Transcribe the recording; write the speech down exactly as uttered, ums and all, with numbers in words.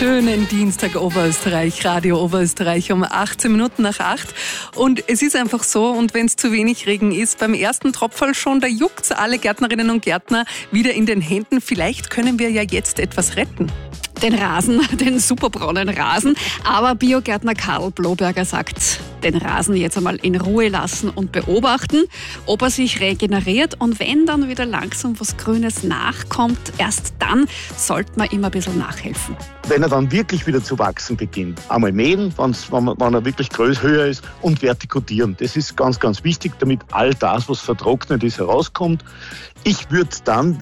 Schönen Dienstag Oberösterreich, Radio Oberösterreich um achtzehn Minuten nach acht. Und es ist einfach so, und wenn es zu wenig Regen ist, beim ersten Tropferl schon, da juckt's alle Gärtnerinnen und Gärtner wieder in den Händen. Vielleicht können wir ja jetzt etwas retten. Den Rasen, den superbraunen Rasen. Aber Biogärtner Karl Bloberger sagt, den Rasen jetzt einmal in Ruhe lassen und beobachten, ob er sich regeneriert. Und wenn dann wieder langsam was Grünes nachkommt, erst dann sollte man immer ein bisschen nachhelfen. Wenn er dann wirklich wieder zu wachsen beginnt, einmal mähen, wenn's, wenn, wenn er wirklich größer, höher ist, und vertikutieren. Das ist ganz, ganz wichtig, damit all das, was vertrocknet ist, herauskommt. Ich würde dann